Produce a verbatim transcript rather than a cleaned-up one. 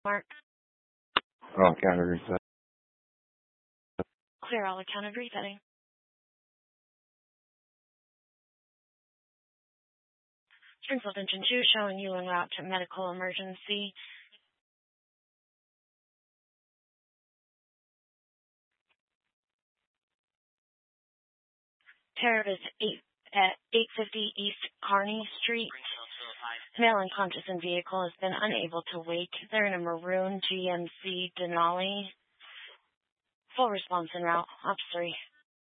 Mark. Oh, counter reset. Clear all accounted resetting. Springfield Engine two showing you en route to medical emergency. Terror is eight at eight fifty East Kearney Street. Male unconscious in vehicle has been unable to wake. They're in a maroon G M C Denali. Full response en route. Ops three.